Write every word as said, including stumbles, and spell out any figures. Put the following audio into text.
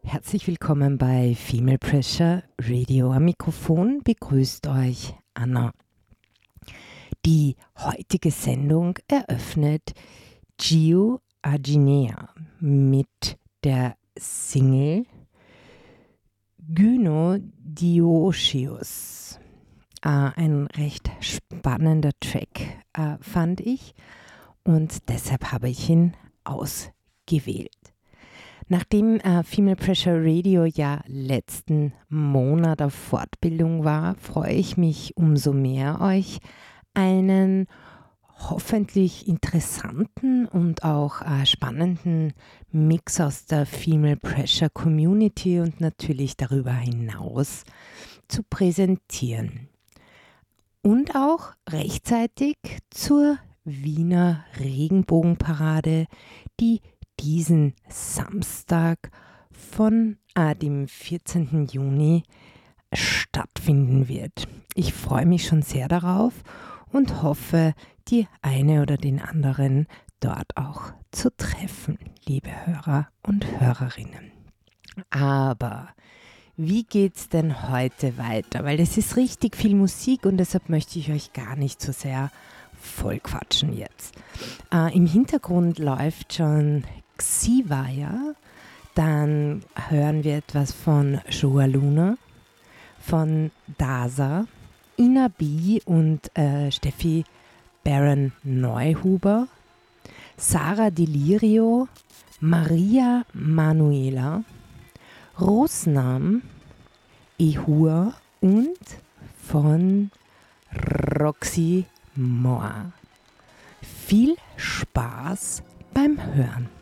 Herzlich willkommen bei Female Pressure Radio. Am Mikrofon begrüßt euch Anna. Die heutige Sendung eröffnet Gio Aginea mit der Single Gynodioecious. Äh, ein recht spannender Track, äh, fand ich, und deshalb habe ich ihn ausgewählt. Nachdem äh, Female Pressure Radio ja letzten Monat auf Fortbildung war, freue ich mich umso mehr, euch einen hoffentlich interessanten und auch äh, spannenden Mix aus der Female Pressure Community und natürlich darüber hinaus zu präsentieren. Und auch rechtzeitig zur Wiener Regenbogenparade, die diesen Samstag von äh, dem vierzehnten Juni stattfinden wird. Ich freue mich schon sehr darauf und hoffe, die eine oder den anderen dort auch zu treffen, liebe Hörer und Hörerinnen. Aber wie geht's denn heute weiter? Weil es ist richtig viel Musik und deshalb möchte ich euch gar nicht so sehr vollquatschen jetzt. Äh, Im Hintergrund läuft schon Xivaya, dann hören wir etwas von Joa Luna, von Dasa, Ina B und äh, Steffi Baron Neuhuber, Sarah Delirio, Maria Manuela, Rosnam, Ehua und von Roxy Moa. Viel Spaß beim Hören.